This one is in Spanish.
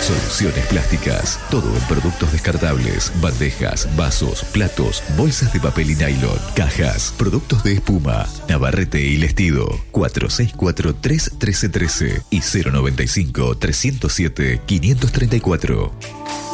Soluciones Plásticas. Todo en productos descartables, bandejas, vasos, platos, bolsas de papel y nylon, cajas, productos de espuma, Navarrete y Lestido. 4643-1313 y 095-307-534.